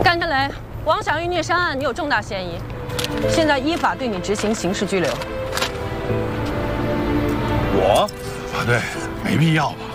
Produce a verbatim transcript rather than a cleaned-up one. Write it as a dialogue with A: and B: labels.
A: 甘天雷，王小玉虐伤案你有重大嫌疑，现在依法对你执行刑事拘留。
B: 我？
C: 法队没必要吧？